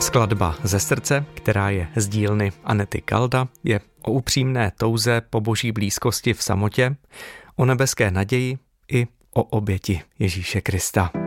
Skladba Ze srdce, která je z dílny Anety Kalda, je o upřímné touze po boží blízkosti v samotě, o nebeské naději i o oběti Ježíše Krista.